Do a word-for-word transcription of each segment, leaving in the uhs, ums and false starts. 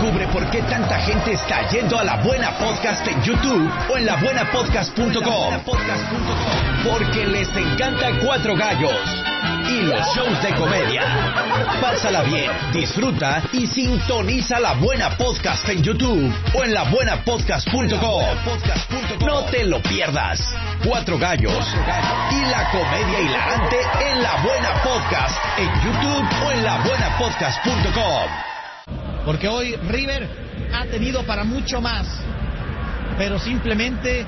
Descubre por qué tanta gente está yendo a La Buena Podcast en YouTube o en la buena podcast punto com. Porque les encanta Cuatro Gallos y los shows de comedia. Pásala bien, disfruta y sintoniza La Buena Podcast en YouTube o en la buena podcast punto com. No te lo pierdas. Cuatro Gallos y la comedia hilarante en La Buena Podcast en YouTube o en la buena podcast punto com. Porque hoy River ha tenido para mucho más, pero simplemente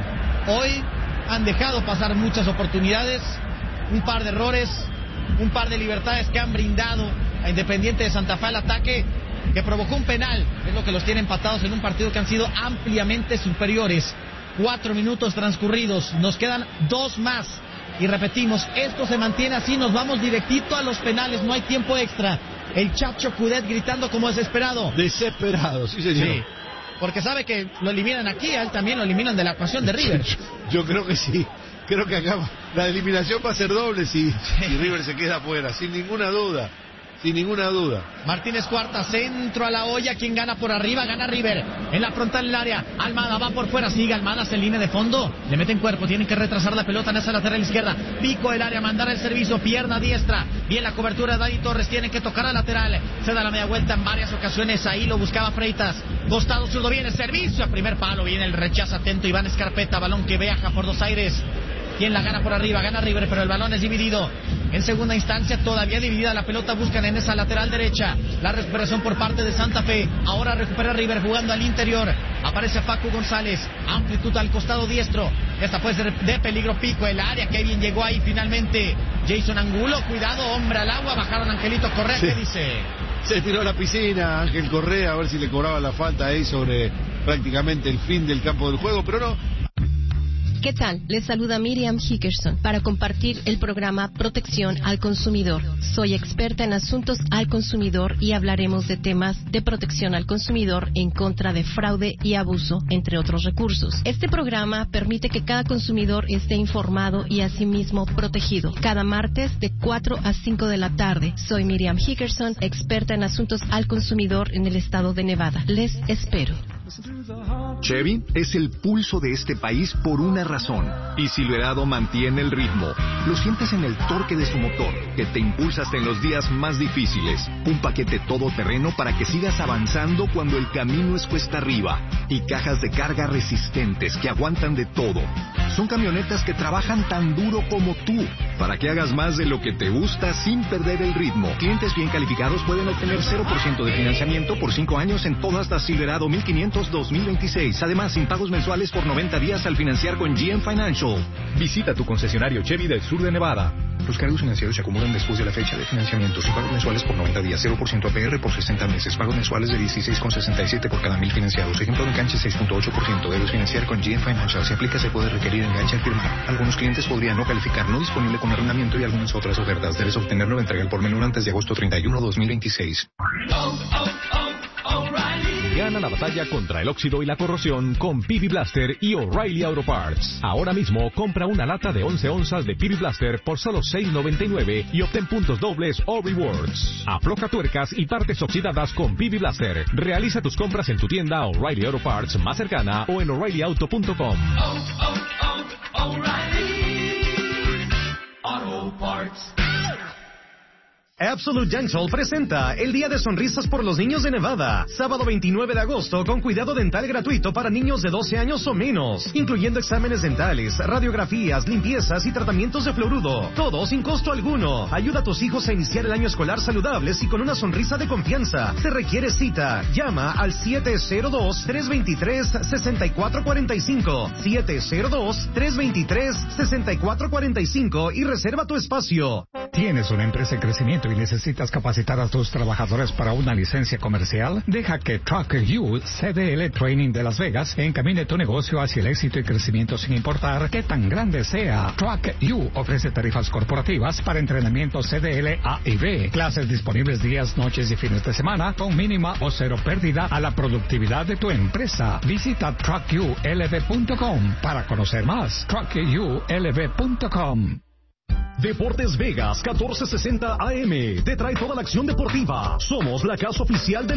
hoy han dejado pasar muchas oportunidades, un par de errores, un par de libertades que han brindado a Independiente de Santa Fe al ataque, que provocó un penal. Es lo que los tiene empatados en un partido que han sido ampliamente superiores. Cuatro minutos transcurridos, nos quedan dos más. Y repetimos, esto se mantiene así, nos vamos directito a los penales, no hay tiempo extra. El Chacho Coudet gritando como desesperado. Desesperado, sí señor. Sí, porque sabe que lo eliminan aquí, a él también lo eliminan de la ecuación de River. Yo, yo creo que sí, creo que acá la eliminación va a ser doble si, sí. si River se queda afuera, sin ninguna duda. Sin ninguna duda. Martínez Cuarta, centro a la olla. Quien gana por arriba, gana River. En la frontal del área. Almada va por fuera. Sigue Almada en línea de fondo. Le meten cuerpo. Tienen que retrasar la pelota en esa lateral izquierda. Pico el área. Mandar el servicio. Pierna diestra. Bien la cobertura de Dani Torres. Tienen que tocar a lateral. Se da la media vuelta en varias ocasiones. Ahí lo buscaba Freitas. Costado zurdo. Viene servicio a primer palo. Viene el rechazo atento. Iván Escarpeta. Balón que viaja por dos aires. Quien la gana por arriba, gana River, pero el balón es dividido. En segunda instancia, todavía dividida la pelota, buscan en esa lateral derecha. La recuperación por parte de Santa Fe. Ahora recupera River jugando al interior. Aparece Facu González. Amplitud al costado diestro. Esta puede ser de peligro. Pico el área. Qué bien llegó ahí finalmente Jason Angulo. Cuidado, hombre al agua. Bajaron Angelito Correa. Sí. ¿Qué dice? Se tiró a la piscina Ángel Correa a ver si le cobraba la falta ahí sobre prácticamente el fin del campo del juego, pero no. ¿Qué tal? Les saluda Miriam Hickerson para compartir el programa Protección al Consumidor. Soy experta en asuntos al consumidor y hablaremos de temas de protección al consumidor en contra de fraude y abuso, entre otros recursos. Este programa permite que cada consumidor esté informado y asimismo protegido. Cada martes de cuatro a cinco de la tarde. Soy Miriam Hickerson, experta en asuntos al consumidor en el estado de Nevada. Les espero. Chevy es el pulso de este país por una razón. Y Silverado mantiene el ritmo. Lo sientes en el torque de su motor, que te impulsa hasta en los días más difíciles. Un paquete todoterreno para que sigas avanzando cuando el camino es cuesta arriba. Y cajas de carga resistentes que aguantan de todo. Son camionetas que trabajan tan duro como tú, para que hagas más de lo que te gusta sin perder el ritmo. Clientes bien calificados pueden obtener cero por ciento de financiamiento por cinco años en todas las Silverado mil quinientos dos mil veintiséis. Además, sin pagos mensuales por noventa días al financiar con G M Financial. Visita tu concesionario Chevy del sur de Nevada. Los cargos financieros se acumulan después de la fecha de financiamiento. Sin pagos mensuales por noventa días, cero por ciento A P R por sesenta meses. Pagos mensuales de dieciséis con sesenta y siete por cada mil financiados. Ejemplo de enganche seis punto ocho por ciento. Debes financiar con G M Financial. Si aplica, se puede requerir enganche al firmar. Algunos clientes podrían no calificar. No disponible con arrendamiento y algunas otras ofertas. Debes obtenerlo en entrega al por menor antes de agosto treinta y uno, dos mil veintiséis. Oh, oh, oh, O'Reilly. Gana la batalla contra el óxido y la corrosión con P B Blaster y O'Reilly Auto Parts. Ahora mismo compra una lata de once onzas de P B Blaster por solo seis noventa y nueve y obtén puntos dobles o rewards. Afloja tuercas y partes oxidadas con P B Blaster. Realiza tus compras en tu tienda O'Reilly Auto Parts más cercana o en O'Reilly Auto punto com. Oh, oh, oh, O'Reilly Auto Parts. Absolute Dental presenta el Día de Sonrisas por los Niños de Nevada. Sábado veintinueve de agosto con cuidado dental gratuito para niños de doce años o menos, incluyendo exámenes dentales, radiografías, limpiezas y tratamientos de fluoruro. Todo sin costo alguno. Ayuda a tus hijos a iniciar el año escolar saludables y con una sonrisa de confianza. Se requiere cita. Llama al siete cero dos, tres dos tres, seis cuatro cuatro cinco. siete cero dos, tres dos tres, seis cuatro cuatro cinco y reserva tu espacio. ¿Tienes una empresa en crecimiento y necesitas capacitar a tus trabajadores para una licencia comercial? Deja que Truck U C D L Training de Las Vegas encamine tu negocio hacia el éxito y crecimiento sin importar qué tan grande sea. Truck U ofrece tarifas corporativas para entrenamiento C D L A y B, clases disponibles días, noches y fines de semana con mínima o cero pérdida a la productividad de tu empresa. Visita truck u l v punto com para conocer más. truck u l v punto com. Deportes Vegas catorce sesenta A M te trae toda la acción deportiva. Somos la casa oficial de